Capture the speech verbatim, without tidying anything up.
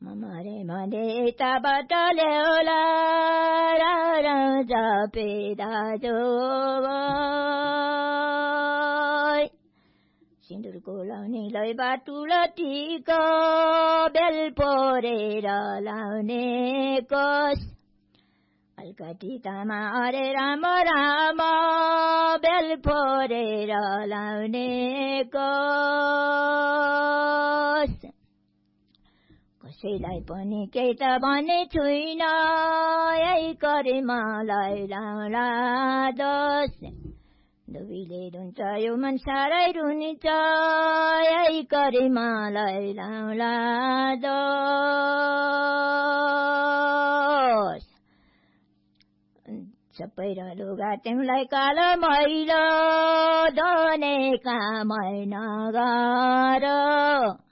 Mamare mande tabatale ola ra ra japeda joy. Sindur laune lai batulati ko bel pore ra laune kos. Alkati tama are rama rama bel pore ra laune kos. Kasaiलाई पनि केही त भने छुइनँ यही गरिमालाई लाउला दोष दुबीले रुन्छ यो मन साह्रै रुन्छ यही गरिमालाई लाउला दोष सबै र लुगा तिमीलाई कालो मैलो धने कामै नगर